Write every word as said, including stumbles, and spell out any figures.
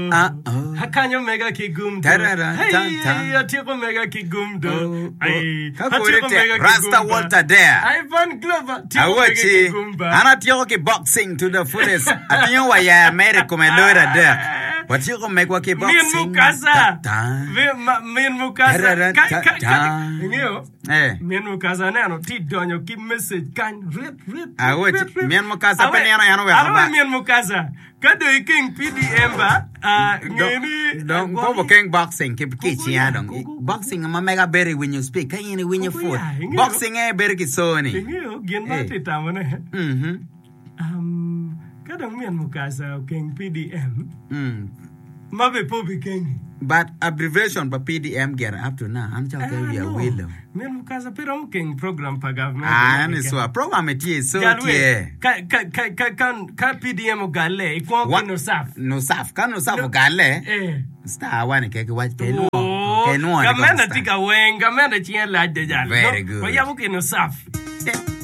Ah, oh. Hakanyo mega kigum. Tarara, Hey, tan, tan. atiko mega kigum do. Ay, Kako urete Rasta Walter there. Ivan Glover. Tiko mega Awachi, kigum. ana tiyo ki boxing to the fullest. Atiyo wa ya America me loira there. What you gonna make wa ki boxing? Min Mukasa. Ta. Min Mukasa. Tarara, Ka ta, ka ta. ka. Ngio. Eh. Min Mukasa ne ano ti donyo ki message kan rit rit. Awachi, Min Mukasa pe yana yana we Awe haba. Min Mukasa. Kado iking P D M ba? Ah, ngeni. Don't go for king boxing. Keep kitchen ya dong. Boxing ma mega berry when you speak. Kaya ni when you foot. Boxing eh berry ki soni. Ngio gen ba ti tamane. Mhm. Um, kadang Min Mukasa king P D M. Mm. Mabe po bi king. But abbreviation for P D M get up to now. I'm talking you will. Min Mukasa pero mo king program pa government. Ah, ni so program it is so tie. Ka ka ka ka kan ka P D M gale ikwa ko no saf. No saf, kan no saf gale. Eh. Star one ke ke watch ke no. Oh, Ke no. Gamena tika wenga, gamena chien la de jalo. Very good. Wa ya mo ke no saf.